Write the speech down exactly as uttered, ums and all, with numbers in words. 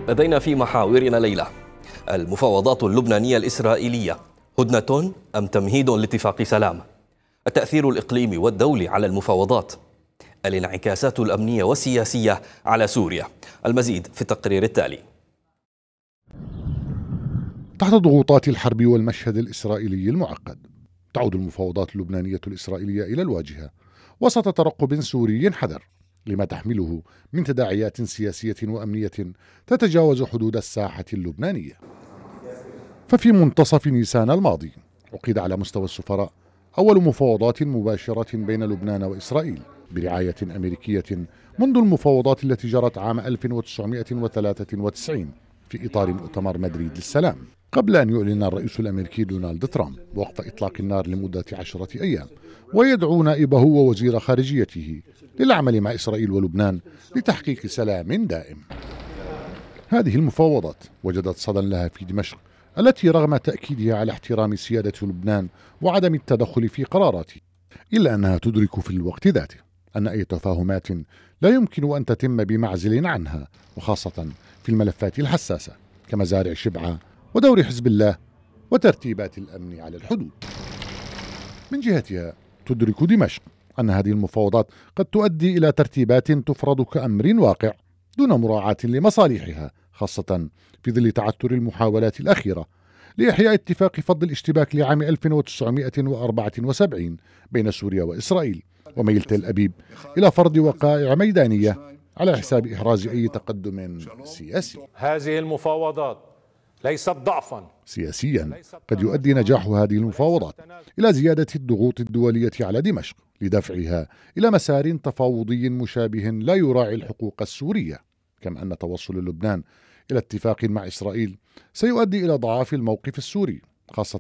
لدينا في محاورنا ليلة المفاوضات اللبنانية الإسرائيلية، هدنة أم تمهيد لاتفاق سلام؟ التأثير الإقليمي والدولي على المفاوضات، الانعكاسات الأمنية والسياسية على سوريا. المزيد في التقرير التالي. تحت ضغوطات الحرب والمشهد الإسرائيلي المعقد، تعود المفاوضات اللبنانية الإسرائيلية إلى الواجهة وسط ترقب سوري حذر لما تحمله من تداعيات سياسية وأمنية تتجاوز حدود الساحة اللبنانية. ففي منتصف نيسان الماضي عقد على مستوى السفراء أول مفاوضات مباشرة بين لبنان وإسرائيل برعاية أمريكية منذ المفاوضات التي جرت عام ألف وتسعمائة وثلاثة وتسعين في إطار مؤتمر مدريد للسلام، قبل أن يعلن الرئيس الأمريكي دونالد ترامب وقف إطلاق النار لمدة عشرة أيام، ويدعو نائبه ووزير خارجيته للعمل مع إسرائيل ولبنان لتحقيق سلام دائم. هذه المفاوضات وجدت صدى لها في دمشق، التي رغم تأكيدها على احترام سيادة لبنان وعدم التدخل في قراراته، إلا أنها تدرك في الوقت ذاته أن أي تفاهمات لا يمكن أن تتم بمعزل عنها، وخاصة في الملفات الحساسة كمزارع شبعة ودور حزب الله وترتيبات الأمن على الحدود. من جهتها تدرك دمشق أن هذه المفاوضات قد تؤدي إلى ترتيبات تفرض كأمر واقع دون مراعاة لمصالحها، خاصة في ظل تعثر المحاولات الأخيرة لإحياء اتفاق فض الاشتباك لعام ألف وتسعمائة وأربعة وسبعين بين سوريا وإسرائيل، وميل تل أبيب إلى فرض وقائع ميدانية على حساب إحراز أي تقدم سياسي. هذه المفاوضات ليست ضعفا سياسيا. قد يؤدي نجاح هذه المفاوضات إلى زيادة الضغوط الدولية على دمشق لدفعها إلى مسار تفاوضي مشابه لا يراعي الحقوق السورية، كما أن توصل لبنان إلى اتفاق مع إسرائيل سيؤدي إلى ضعاف الموقف السوري، خاصة